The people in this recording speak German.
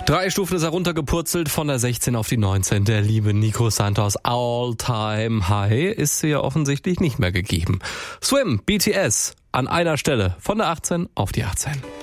3 Stufen ist er runtergepurzelt von der 16 auf die 19. Der liebe Nico Santos All-Time High ist sie ja offensichtlich nicht mehr gegeben. Swim, BTS, an einer Stelle von der 18 auf die 18.